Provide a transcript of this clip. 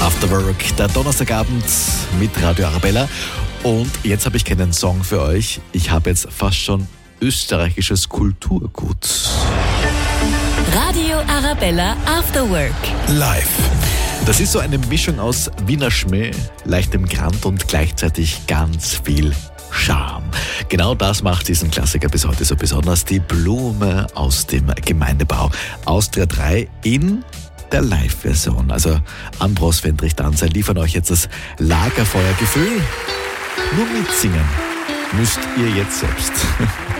After Work, der Donnerstagabend mit Radio Arabella. Und jetzt habe ich keinen Song für euch. Ich habe jetzt fast schon österreichisches Kulturgut. Radio Arabella After Work. Live. Das ist so eine Mischung aus Wiener Schmäh, leichtem Grant und gleichzeitig ganz viel Charme. Genau das macht diesen Klassiker bis heute so besonders. Die Blume aus dem Gemeindebau. Austria 3 in der Live-Version. Also Ambros, Fendrich, Danzer liefern euch jetzt das Lagerfeuergefühl. Nur mitsingen müsst ihr jetzt selbst.